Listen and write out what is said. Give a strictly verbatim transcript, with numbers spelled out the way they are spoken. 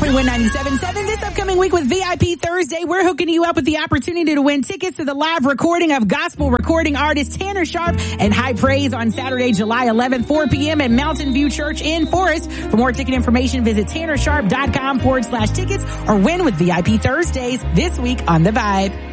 Joy one ninety-seven point seven. This upcoming week with V I P Thursday, we're hooking you up with the opportunity to win tickets to the live recording of gospel recording artist Tanner Sharp and High Praise on Saturday, July eleventh, four p.m. at Mountain View Church in Forest. For more ticket information, visit tanner sharp dot com forward slash tickets or win with V I P Thursdays this week on The Vibe.